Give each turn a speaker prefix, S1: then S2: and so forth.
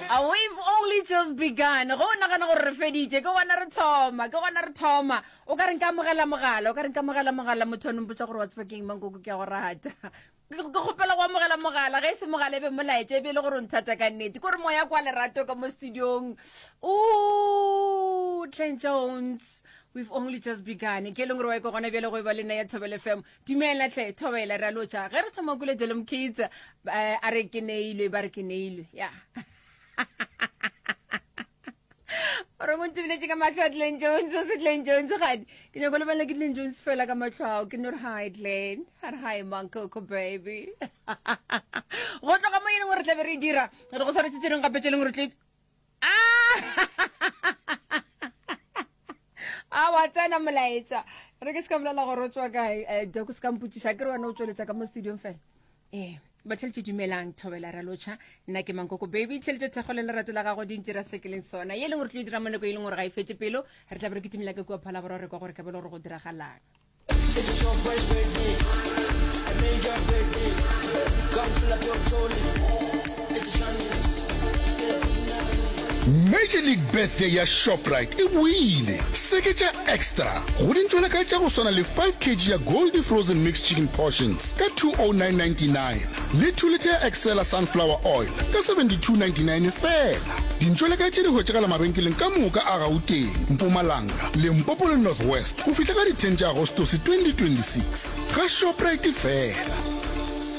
S1: We've only just begun. Go nagana go re feditse go wana re thoma o ka re nka mogala motho no mpotsa gore what's fucking mango ke go rata go gopela go mogala mogala ge se mogala be molaetse be le gore o ntshatsa ka nnete gore moya kwa lerato ka mo studiong. Ooh, Glenn Jones, we've only just begun. Ke lengwe re go gona bele go ba le nna ya Thobela FM. Dumela tle Thobela ra locha ge re thoma kule delom kids a re ke neilwe ba re ke neilwe ya ore mo tsebile ka matlho a Glenn Jones o se Glenn Jones gadi ke ne go le bana ke Glenn Jones fela ka matlho ke no hi Glenn hi Manco baby go tla ka mo ene gore tla be re dira re go sare tshetseng gape tseleng gore tle wa tsena molaetsa re ke se ka bolela gore o tswa kae go se ka mputsisha ke re wena o tsweletsa ka mo studio fela ba tshetse dumelang Thobela ra locha nna ke Mankoko baby tshetse tsego le lerato la gago di ntira sekeleng sona ye leng gore tlo dira moneko e leng gore ga e fetse pelo re tla bere ke timela ke kwa phala bora re kwa gore ka bele gore go diragalang. It's a surprise birthday. I made your birthday. Come fill up your trolley. It's a chance.
S2: Major League Birthday ya Shoprite e wile Sekecha Extra go dintšwela ka tša go swana le 5 kg ya Goldie Frozen Mixed Chicken Portions ka 209.99 le 2 liter Excella Sunflower Oil ka 72.99 fela. Dintšwela ka tše di hwetšagala mabenkeleng ka moka a Gauteng, Mpumalanga, Limpopo le Northwest go fihla ka di 10 tša Agostose 2026 ga Shoprite fela.